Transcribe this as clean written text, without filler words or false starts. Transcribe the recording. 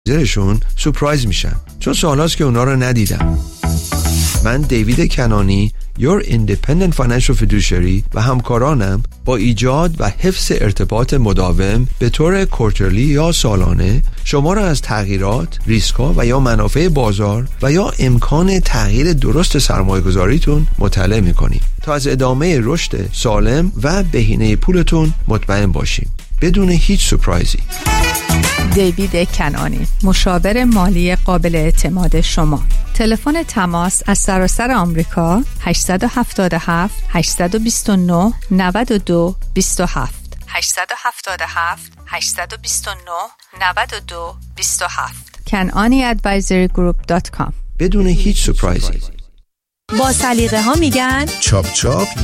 زیرشون سورپرایز میشن، چون سوالات که اونا رو ندیدم. من دیوید کنانی، Your Independent Financial Fiduciary و همکارانم با ایجاد و حفظ ارتباط مداوم به طور کوارترلی یا سالانه شما را از تغییرات، ریسک‌ها و یا منافع بازار و یا امکان تغییر درست سرمایه‌گذاریتون مطلع می‌کنیم تا از ادامه رشد سالم و بهینه پولتون مطمئن باشیم بدون هیچ سورپرایزی. دیوید کنانی، مشاور مالی قابل اعتماد شما. تلفن تماس از سراسر آمریکا 877 829 92 27 877 829 92 27 kananiadvisorygroup.com. بدون هیچ سورپرایزی. با سلیقه ها میگن چاپ چاپ